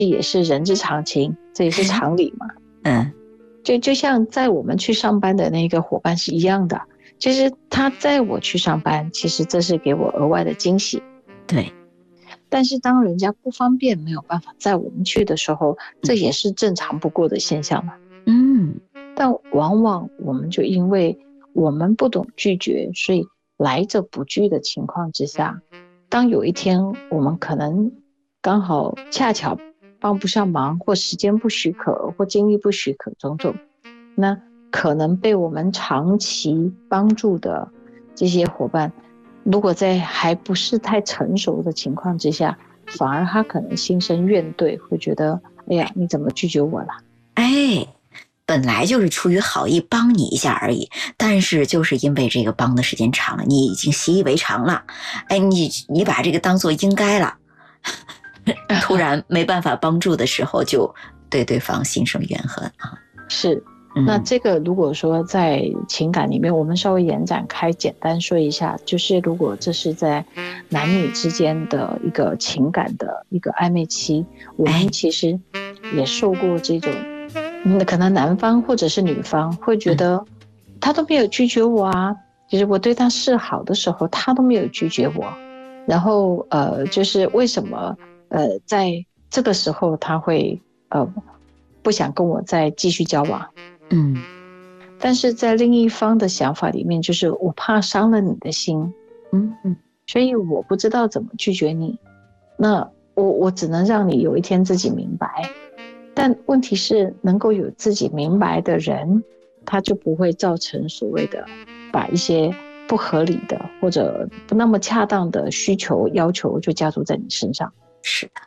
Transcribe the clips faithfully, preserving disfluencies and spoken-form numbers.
也是人之常情，这也是常理嘛。 嗯， 就就像在我们去上班的那个伙伴是一样的，其实他载我去上班，其实这是给我额外的惊喜。 对。 但是当人家不方便没有办法载我们去的时候，这也是正常不过的现象嘛。 嗯， 但往往我们就因为我们不懂拒绝，所以来者不拒的情况之下，当有一天我们可能刚好恰巧帮不上忙，或时间不许可，或精力不许可种种，那可能被我们长期帮助的这些伙伴，如果在还不是太成熟的情况之下，反而他可能心生怨怼，会觉得哎呀，你怎么拒绝我了？ 哎，本来就是出于好意帮你一下而已，但是就是因为这个帮的时间长了，你已经习以为常了，哎，你你把这个当做应该了，突然没办法帮助的时候，就对对方心生怨恨啊。 是。那这个如果说在情感里面，我们稍微延展开，简单说一下，就是如果这是在男女之间的一个情感的一个暧昧期，我们其实也受过这种，嗯，可能男方或者是女方会觉得他都没有拒绝我啊，其实我对他示好的时候，他都没有拒绝我，然后呃，就是为什么呃在这个时候他会呃不想跟我再继续交往？ 嗯， 但是在另一方的想法里面，就是我怕伤了你的心， 嗯嗯， 所以我不知道怎么拒绝你，那我我只能让你有一天自己明白。但问题是，能够有自己明白的人，他就不会造成所谓的把一些不合理的或者不那么恰当的需求要求就加注在你身上。 是的。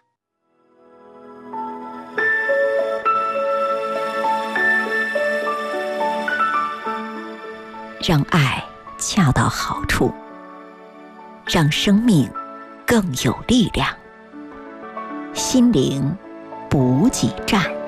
让爱恰到好处，让生命更有力量，心灵补给站。